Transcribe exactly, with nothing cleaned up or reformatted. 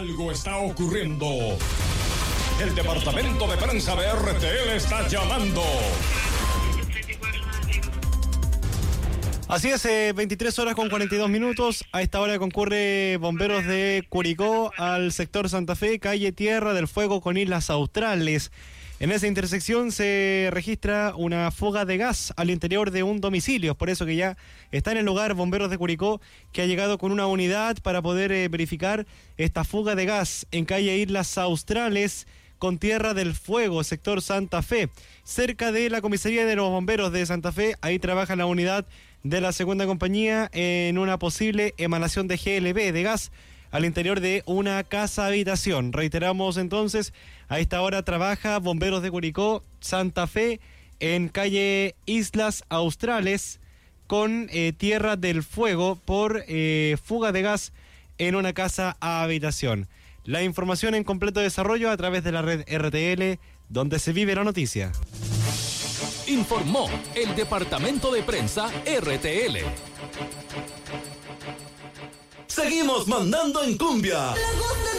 Algo está ocurriendo. El departamento de prensa de R T L está llamando. Así es, eh, veintitrés horas con cuarenta y dos minutos. A esta hora concurre Bomberos de Curicó al sector Santa Fe, calle Tierra del Fuego con Islas Australes. En esa intersección se registra una fuga de gas al interior de un domicilio. Es por eso que ya está en el lugar Bomberos de Curicó, que ha llegado con una unidad para poder eh, verificar esta fuga de gas en calle Islas Australes con Tierra del Fuego, sector Santa Fe. Cerca de la comisaría de los bomberos de Santa Fe, ahí trabaja la unidad de la segunda compañía en una posible emanación de G L B, de gas, al interior de una casa habitación. Reiteramos entonces, a esta hora trabaja Bomberos de Curicó, Santa Fe, en calle Islas Australes, con eh, Tierra del Fuego por eh, fuga de gas en una casa habitación. La información en completo desarrollo a través de la red R T L, donde se vive la noticia. Informó el departamento de prensa R T L. Seguimos mandando en cumbia.